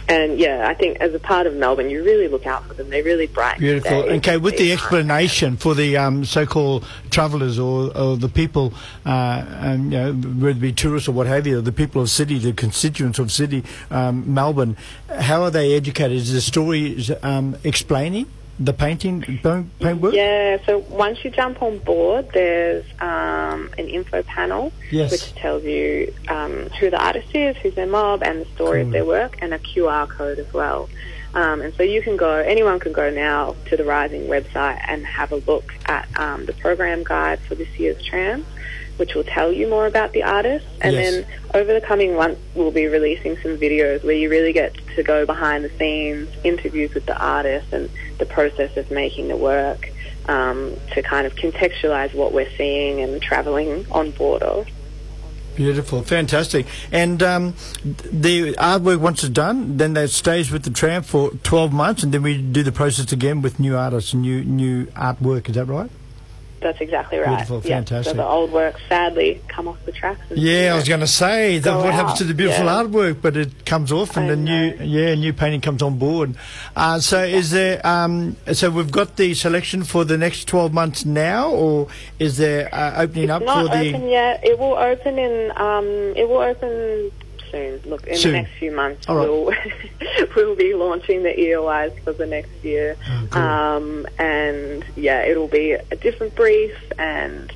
And yeah, I think as a part of Melbourne, you really look out for them. They really brighten. Beautiful. Okay, with the explanation for the so-called travellers or the people, whether it be tourists or what have you, the people of City, the constituents of City, Melbourne, how are they educated? Is the story explaining the paintwork? Yeah, so once you jump on board, there's an info panel which tells you who the artist is, who's their mob, and the story of their work, and a QR code as well. And so anyone can go now to the Rising website and have a look at the program guide for this year's Trams, which will tell you more about the artist. And then over the coming months, we'll be releasing some videos where you really get to go behind the scenes, interviews with the artist and the process of making the work, to kind of contextualise what we're seeing and travelling on board of. Beautiful, fantastic. And the artwork, once it's done, then that stays with the Tram for 12 months, and then we do the process again with new artists and new artwork. Is that right? That's exactly right. Beautiful, fantastic. So the old work sadly come off the tracks. I was going to say what happens to the beautiful artwork, but it comes off and the new painting comes on board. So is there? So we've got the selection for the next 12 months now, or is there opening up for the? It's not open yet. It will open in. It will open soon. Look, in the next few months, we'll be launching the EOIs for the next year. Oh, cool. And it'll be a different brief, and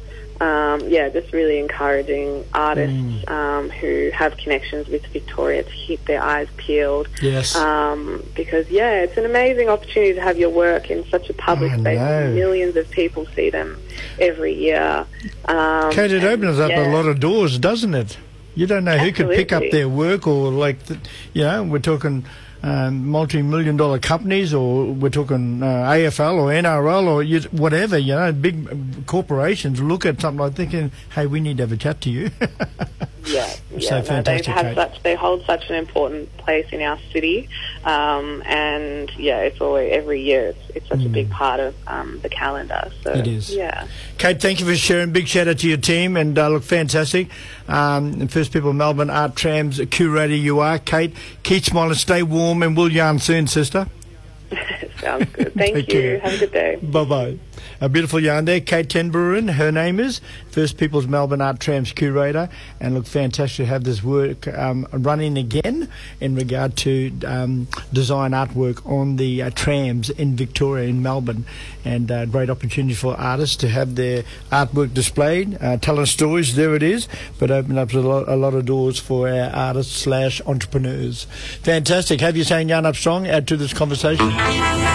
just really encouraging artists who have connections with Victoria to keep their eyes peeled. Yes. Because it's an amazing opportunity to have your work in such a public space. Millions of people see them every year. Kate, it opens up a lot of doors, doesn't it? You don't know who could pick up their work, or we're talking multi-million-dollar companies, or we're talking AFL or NRL or whatever. Big corporations look at something like thinking, "Hey, we need to have a chat to you." So fantastic. They hold such an important place in our city, and it's always every year. It's such a big part of the calendar. So it is. Yeah. Kate, thank you for sharing. Big shout out to your team, and look fantastic. First People Melbourne Art Trams curator you are, Kate. Keep smiling, stay warm, and we'll yarn soon, sister. Sounds good. Thank you. Have a good day. Bye-bye. A beautiful yarn there. Kate Tenburin, her name is, First People's Melbourne Art Trams curator. And look, fantastic to have this work running again in regard to design artwork on the trams in Victoria, in Melbourne. And great opportunity for artists to have their artwork displayed, telling stories, there it is, but open up a lot of doors for our artists / entrepreneurs. Fantastic. Have you saying yarn up strong, add to this conversation.